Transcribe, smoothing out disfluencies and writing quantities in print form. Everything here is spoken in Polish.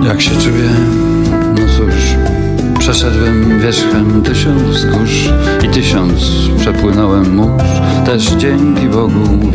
Jak się czuję? No cóż, przeszedłem wierzchem 1000 wzgórz i 1000 przepłynąłem mórz. Też dzięki Bogu